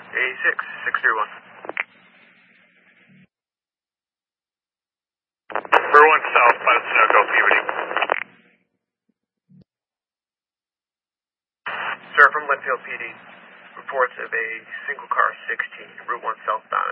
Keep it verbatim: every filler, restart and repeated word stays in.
eighty-six, six three one. Route one South, Pilot Sunoco, Peabody. Sir, from Linfield P D, reports of a single car sixteen, Route one southbound.